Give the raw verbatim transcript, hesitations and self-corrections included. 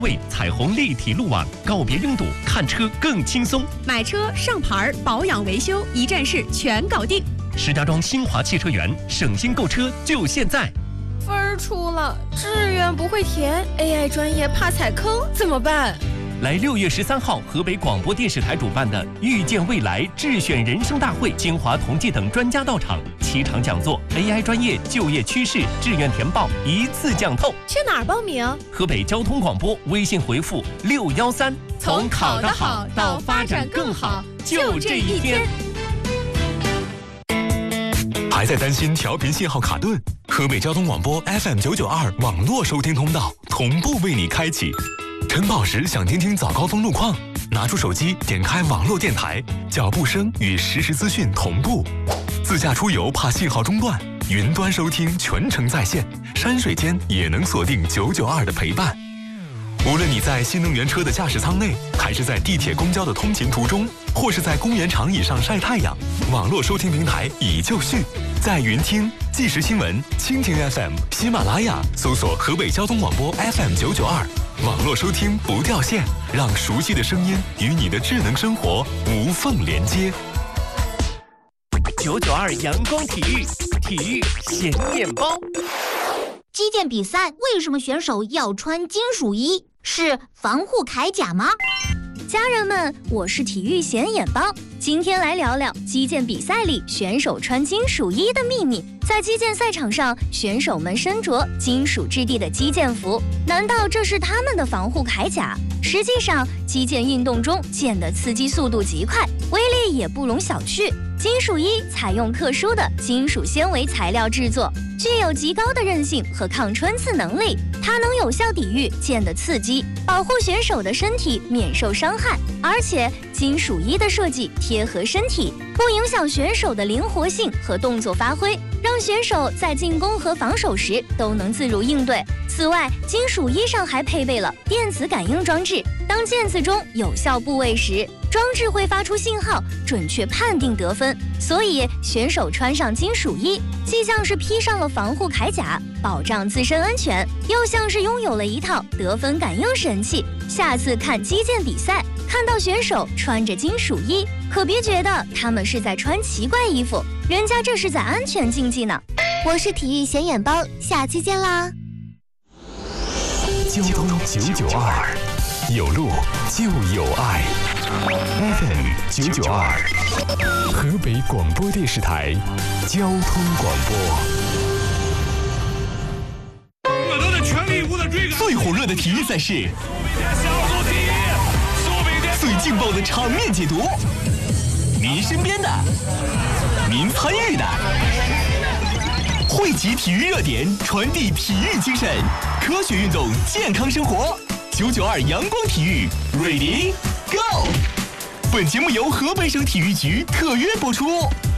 为彩虹立体路网，告别拥堵，看车更轻松。 买车、上牌、保养、维修，一站式全搞定。 石家庄新华汽车园，省心购车就现在。 分儿出了，志愿不会填 ，A I 专业怕踩坑，怎么办？ 来六月十三号，河北广播电视台主办的“遇见未来”智选人生大会，清华同济等专家到场，七场讲座 ，A I 专业就业趋势、志愿填报一次讲透。 去哪儿报名？ 河北交通广播微信回复六幺三， 从考得好到发展更好，就这一天。 还在担心调频信号卡顿？河北交通广播 F M 九九二网络收听通道同步为你开启。晨跑时想听听早高峰路况，拿出手机点开网络电台，脚步声与实时资讯同步。自驾出游怕信号中断，云端收听全程在线，山水间也能锁定九九二的陪伴。无论你在新能源车的驾驶舱内，还是在地铁公交的通勤途中，或是在公园长椅上晒太阳，网络收听平台已就绪，在云听、即时新闻、蜻蜓 F M、喜马拉雅搜索河北交通广播 F M 九九二，网络收听不掉线，让熟悉的声音与你的智能生活无缝连接。 九九二阳光体育，体育显眼包。 击剑比赛为什么选手要穿金属衣？是防护铠甲吗？ 家人们，我是体育显眼包，今天来聊聊击剑比赛里选手穿金属衣的秘密。在击剑赛场上，选手们身着金属质地的击剑服，难道这是他们的防护铠甲？实际上，击剑运动中剑的刺激速度极快，威力也不容小觑。金属衣采用特殊的金属纤维材料制作，具有极高的韧性和抗穿刺能力，它能有效抵御剑的刺激，保护选手的身体免受伤害。而且，金属衣的设计贴合身体，不影响选手的灵活性和动作发挥，让选手在进攻和防守时都能自如应对。此外，金属衣上还配备了电子感应装置，当剑刺中有效部位时，装置会发出信号，准确判定得分。所以，选手穿上金属衣，既像是披上了防护铠甲，保障自身安全，又像是拥有了一套得分感应神器。下次看击剑比赛，看到选手穿着金属衣，可别觉得他们是在穿奇怪衣服，人家这是在安全竞技呢。 我是体育显眼包，下期见啦！ 交通九九二，有路就有爱。F M 九九二，河北广播电视台交通广播。 我都在全力以赴的追赶。 最火热的体育赛事，最劲爆的场面解读，您身边的，您参与的。汇集体育热点，传递体育精神，科学运动，健康生活。九九二阳光体育 ，Ready Go！ 本节目由河北省体育局特约播出。